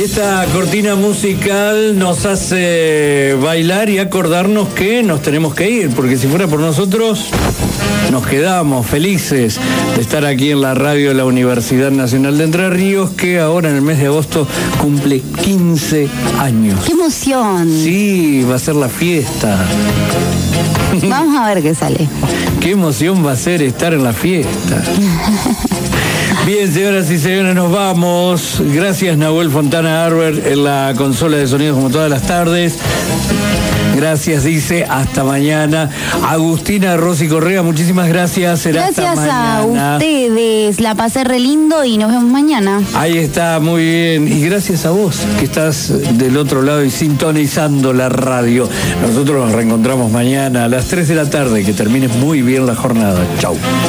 Y esta cortina musical nos hace bailar y acordarnos que nos tenemos que ir, porque si fuera por nosotros, nos quedamos felices de estar aquí en la radio de la Universidad Nacional de Entre Ríos, que ahora en el mes de agosto cumple 15 años. ¡Qué emoción! Sí, va a ser la fiesta. Vamos a ver qué sale. Qué emoción va a ser estar en la fiesta. Bien, señoras y señores, nos vamos. Gracias, Nahuel Fontana Arber, en la consola de sonidos como todas las tardes. Gracias, dice, hasta mañana. Agustina Rossi Correa, muchísimas gracias. Será gracias hasta mañana. A ustedes, la pasé re lindo y nos vemos mañana. Ahí está, muy bien. Y gracias a vos, que estás del otro lado y sintonizando la radio. Nosotros nos reencontramos mañana a las 3 de la tarde. Que termine muy bien la jornada. Chau.